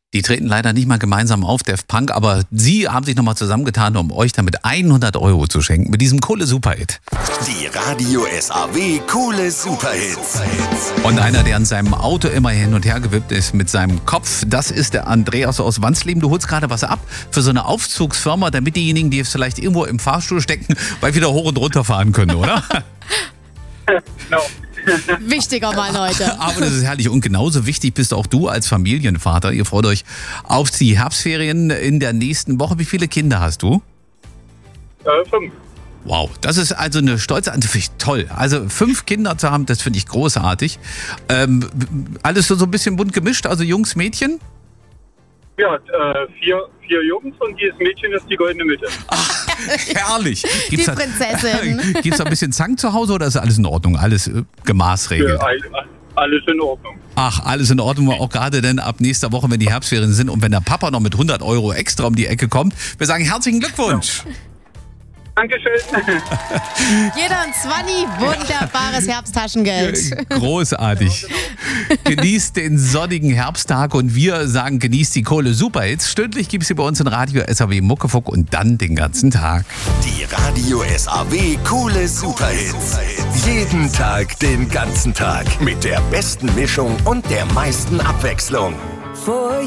Die treten leider nicht mal gemeinsam auf, Daft Punk, aber sie haben sich nochmal zusammengetan, um euch damit 100 € zu schenken mit diesem coole Superhit. Die Radio SAW coole Superhits. Und einer, der an seinem Auto immer hin und her gewippt ist mit seinem Kopf, das ist der Andreas aus Wansleben. Du holst gerade was ab für so eine Aufzugsfirma, damit diejenigen, die es vielleicht irgendwo im Fahrstuhl stecken, bald wieder hoch und runter fahren können, oder? Genau. Wichtiger Mann heute. Aber das ist herrlich. Und genauso wichtig bist auch du als Familienvater. Ihr freut euch auf die Herbstferien in der nächsten Woche. Wie viele Kinder hast du? 5. Wow, das ist also eine stolze, das finde ich toll. Also 5 Kinder zu haben, das finde ich großartig. Alles so ein bisschen bunt gemischt, also Jungs, Mädchen? Ja, 4 Jungs und jedes Mädchen ist die goldene Mitte. Ach, herrlich. Die Prinzessin. Gibt es da ein bisschen Zank zu Hause oder ist alles in Ordnung? Alles gemaßregelt? Alles in Ordnung. Ach, alles in Ordnung, auch gerade denn ab nächster Woche, wenn die Herbstferien sind und wenn der Papa noch mit 100 € extra um die Ecke kommt. Wir sagen herzlichen Glückwunsch. Dankeschön. Jeder ein 20, wunderbares Herbsttaschengeld. Großartig. Genießt den sonnigen Herbsttag und wir sagen, genießt die Kohle Superhits. Stündlich gibt es sie bei uns in Radio SAW Muckefuck und dann den ganzen Tag. Die Radio SAW coole Superhits. Jeden Tag, den ganzen Tag. Mit der besten Mischung und der meisten Abwechslung.